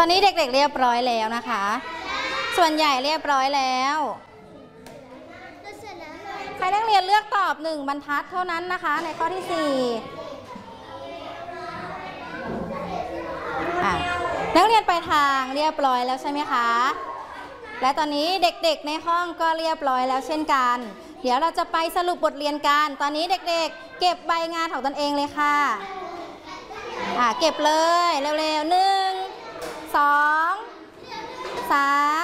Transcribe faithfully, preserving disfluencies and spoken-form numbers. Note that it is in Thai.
ตอนนี้เด็กๆเรียบร้อยแล้วนะคะส่วนใหญ่เรียบร้อยแล้วใครนักเรียนเลือกตอบหนึ่งบรรทัดเท่านั้นนะคะในข้อที่สี่นักเรียนไปทางเรียบร้อยแล้วใช่ไหมคะและตอนนี้เด็กๆในห้องก็เรียบร้อยแล้วเช่นกันเดี๋ยวเราจะไปสรุปบทเรียนกันตอนนี้เด็กๆเก็บใบงานของตนเองเลยค่ะอ่าเก็บเลยเร็วๆหนึ่งสองสาม